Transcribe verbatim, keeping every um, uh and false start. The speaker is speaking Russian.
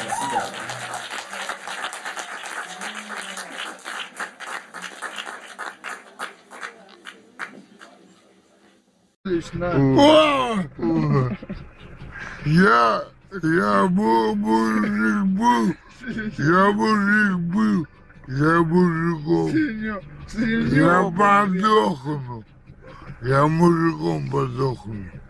Лично. Я, я был мужик был, я мужик был, я мужиком. Я подохну, я мужиком подохну.